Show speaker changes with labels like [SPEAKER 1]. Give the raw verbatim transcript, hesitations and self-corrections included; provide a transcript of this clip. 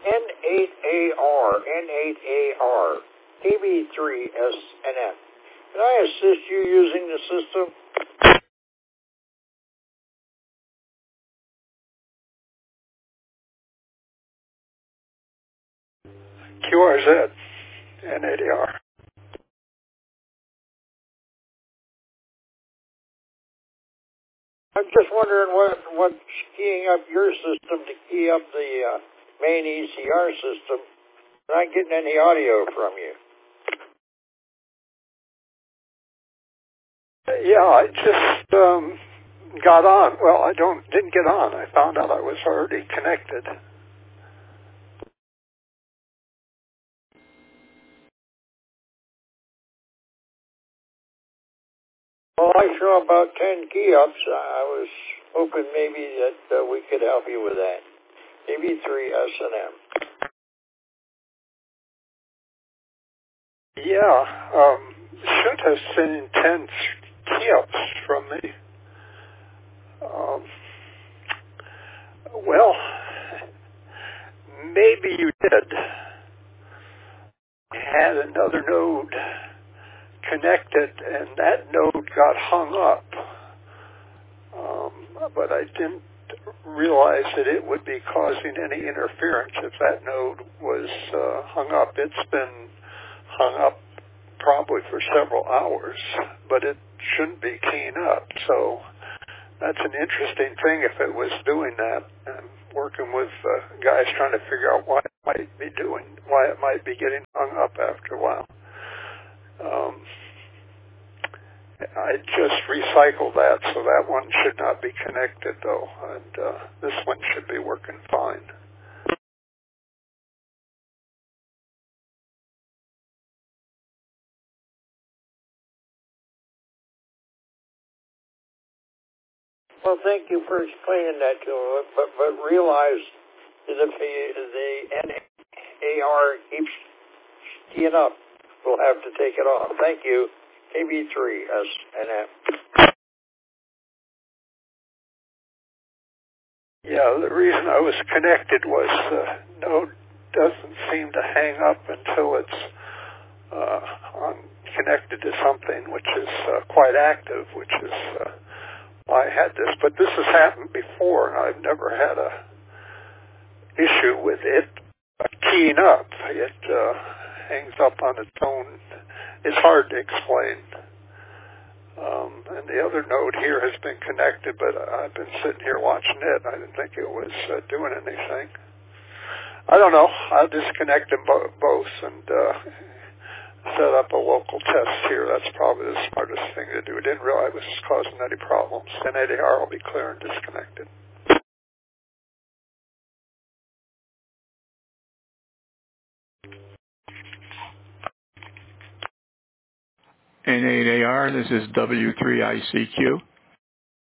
[SPEAKER 1] N eight A R, N eight A R, K B three S N M. Can I assist you using the system?
[SPEAKER 2] Q R Z, N eight A R.
[SPEAKER 1] I'm just wondering what what's keying up your system to key up the uh, main E C R system. I'm not getting any audio from you.
[SPEAKER 2] Yeah, I just um, got on. Well, I don't didn't get on. I found out I was already connected.
[SPEAKER 1] Well, I show about ten key ups. I was hoping maybe that uh, we could help you with that. K B three S N M.
[SPEAKER 2] Yeah, um, should have seen ten key-ups from me. Um, well, maybe you did. Had another node connected, and that node got hung up. Um, but I didn't realize that it would be causing any interference if that node was uh, hung up. It's been hung up probably for several hours, but it shouldn't be keying up. So that's an interesting thing if it was doing that. And working with uh, guys trying to figure out why it might be doing, why it might be getting hung up after a while. Um, I just recycled that, so that one should not be connected though, and uh, this one should be working fine.
[SPEAKER 1] Well, thank you for explaining that to him, but, but realize that if the, the N A R keeps keying up, we'll have to take it off. Thank you. K B three S N M.
[SPEAKER 2] Yeah, the reason I was connected was the node doesn't seem to hang up until it's uh, on, connected to something which is uh, quite active, which is uh, why I had this. But this has happened before, and I've never had a issue with it keying up. It uh, hangs up on its own. It's hard to explain. Um, and the other node here has been connected, but I've been sitting here watching it. I didn't think it was uh, doing anything. I don't know. I'll disconnect them bo- both and uh, set up a local test here. That's probably the smartest thing to do. I didn't realize it was causing any problems. N A D R will be clear and disconnected.
[SPEAKER 3] N eight A R, this is W three I C Q.